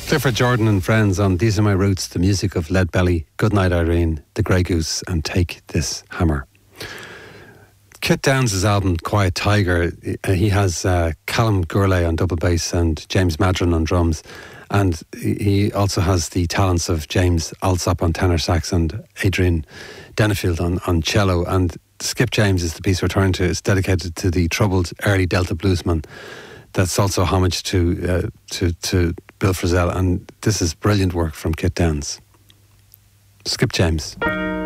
Clifford Jordan and Friends on These Are My Roots, the music of Leadbelly, Goodnight Irene, The Grey Goose and Take This Hammer. Kit Downs' album Quiet Tiger, he has Callum Gourlay on double bass and James Madron on drums, and he also has the talents of James Alsop on tenor sax and Adrian Denifield on cello. And Skip James is the piece we're turning to. It's dedicated to the troubled early Delta bluesman. That's also homage to Bill Frisell, and this is brilliant work from Kit Downs. Skip James.